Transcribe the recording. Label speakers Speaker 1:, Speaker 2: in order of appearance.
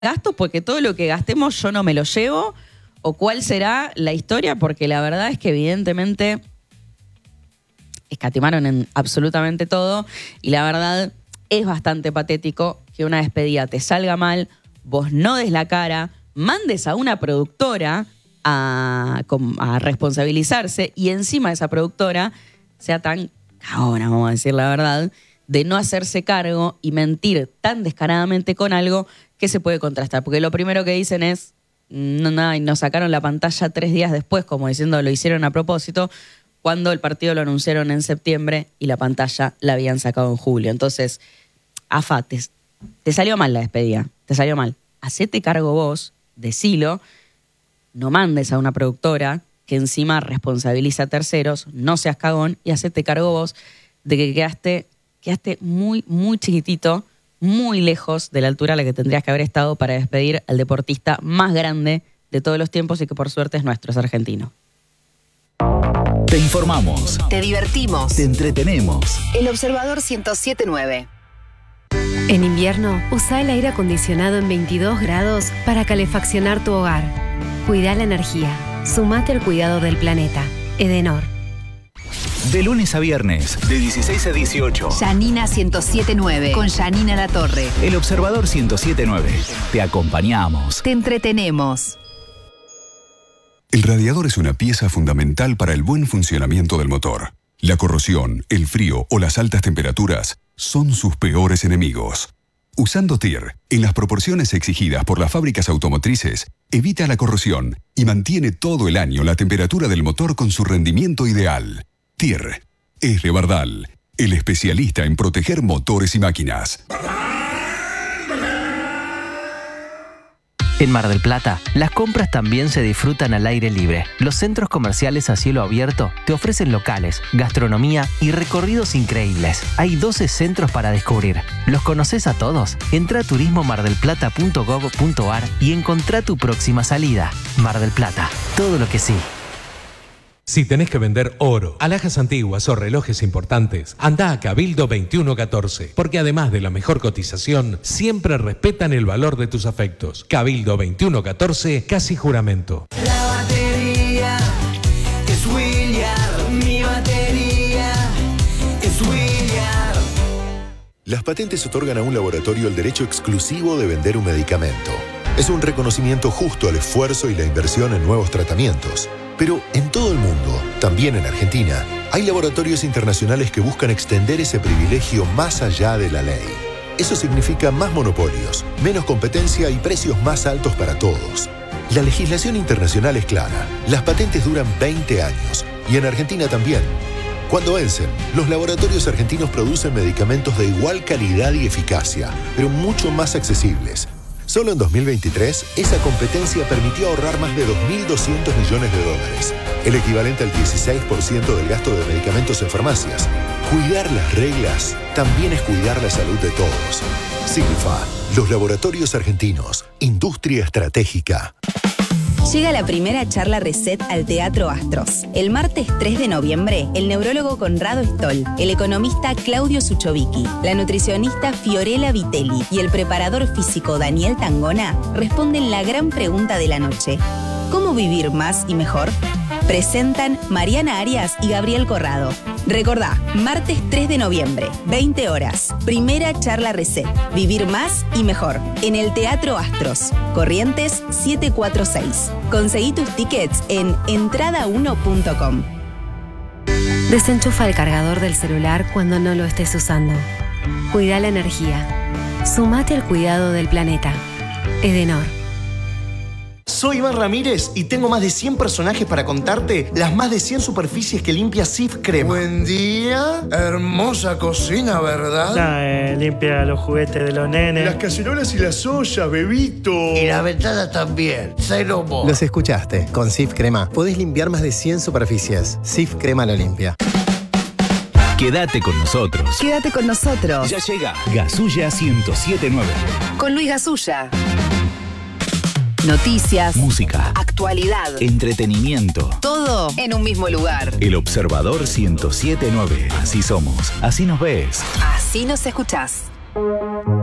Speaker 1: gasto porque todo lo que gastemos yo no me lo llevo, o cuál será la historia, porque la verdad es que evidentemente escatimaron en absolutamente todo y la verdad es bastante patético que una despedida te salga mal, vos no des la cara, mandes a una productora a responsabilizarse y encima esa productora sea tan cagona, vamos a decir la verdad, de no hacerse cargo y mentir tan descaradamente con algo que se puede contrastar. Porque lo primero que dicen es, no, y nos sacaron la pantalla 3 días después, como diciendo lo hicieron a propósito, cuando el partido lo anunciaron en septiembre y la pantalla la habían sacado en julio. Entonces, AFA, te salió mal la despedida, te salió mal. Hacete cargo vos, decilo, no mandes a una productora que encima responsabiliza a terceros, no seas cagón y hacete cargo vos de que quedaste muy, muy chiquitito, muy lejos de la altura a la que tendrías que haber estado para despedir al deportista más grande de todos los tiempos y que por suerte es nuestro, es argentino.
Speaker 2: Te informamos.
Speaker 3: Te divertimos.
Speaker 2: Te entretenemos.
Speaker 3: El Observador 107.9.
Speaker 4: En invierno, usa el aire acondicionado en 22 grados para calefaccionar tu hogar. Cuida la energía. Sumate al cuidado del planeta. Edenor.
Speaker 2: De lunes a viernes, de 16 a 18.
Speaker 3: Janina 107.9. Con Janina Latorre.
Speaker 2: El Observador 107.9. Te acompañamos.
Speaker 3: Te entretenemos.
Speaker 5: El radiador es una pieza fundamental para el buen funcionamiento del motor. La corrosión, el frío o las altas temperaturas son sus peores enemigos. Usando TIR, en las proporciones exigidas por las fábricas automotrices, evita la corrosión y mantiene todo el año la temperatura del motor con su rendimiento ideal. TIR es de Bardal, el especialista en proteger motores y máquinas.
Speaker 6: En Mar del Plata, las compras también se disfrutan al aire libre. Los centros comerciales a cielo abierto te ofrecen locales, gastronomía y recorridos increíbles. Hay 12 centros para descubrir. ¿Los conoces a todos? Entra a turismomardelplata.gov.ar y encontrá tu próxima salida. Mar del Plata, todo lo que sí.
Speaker 7: Si tenés que vender oro, alhajas antiguas o relojes importantes, anda a Cabildo 2114, porque además de la mejor cotización, siempre respetan el valor de tus afectos. Cabildo 2114, casi juramento.
Speaker 8: La batería es William, mi batería es William.
Speaker 9: Las patentes otorgan a un laboratorio el derecho exclusivo de vender un medicamento. Es un reconocimiento justo al esfuerzo y la inversión en nuevos tratamientos. Pero en todo el mundo, también en Argentina, hay laboratorios internacionales que buscan extender ese privilegio más allá de la ley. Eso significa más monopolios, menos competencia y precios más altos para todos. La legislación internacional es clara. Las patentes duran 20 años y en Argentina también. Cuando vencen, los laboratorios argentinos producen medicamentos de igual calidad y eficacia, pero mucho más accesibles. Solo en 2023, esa competencia permitió ahorrar más de 2.200 millones de dólares, el equivalente al 16% del gasto de medicamentos en farmacias. Cuidar las reglas también es cuidar la salud de todos. Signifa, los laboratorios argentinos, industria estratégica.
Speaker 10: Llega la primera charla Reset al Teatro Astros. El martes 3 de noviembre, el neurólogo Conrado Stoll, el economista Claudio Suchovicki, la nutricionista Fiorella Vitelli y el preparador físico Daniel Tangona responden la gran pregunta de la noche: ¿cómo vivir más y mejor? Presentan Mariana Arias y Gabriel Corrado. Recordá, martes 3 de noviembre, 20 horas. Primera charla Reset. Vivir más y mejor. En el Teatro Astros. Corrientes 746. Conseguí tus tickets en entrada1.com.
Speaker 4: Desenchufa el cargador del celular cuando no lo estés usando. Cuida la energía. Sumate al cuidado del planeta. Edenor.
Speaker 11: Soy Iván Ramírez y tengo más de 100 personajes para contarte las más de 100 superficies que limpia Cif Crema.
Speaker 12: Buen día. Hermosa cocina, ¿verdad?
Speaker 13: Limpia los juguetes de los nenes.
Speaker 12: Las cacerolas y las ollas, bebito.
Speaker 14: Y la ventana también. Cero mo.
Speaker 15: Los escuchaste. Con Cif Crema podés limpiar más de 100 superficies. Cif Crema lo limpia.
Speaker 2: Quédate con nosotros.
Speaker 3: Quédate con nosotros.
Speaker 2: Ya llega Gasulla 107.9.
Speaker 3: Con Luis Gasulla. Noticias,
Speaker 2: música,
Speaker 3: actualidad,
Speaker 2: entretenimiento.
Speaker 3: Todo en un mismo lugar.
Speaker 2: El Observador 107.9. Así somos, así nos ves.
Speaker 3: Así nos escuchás.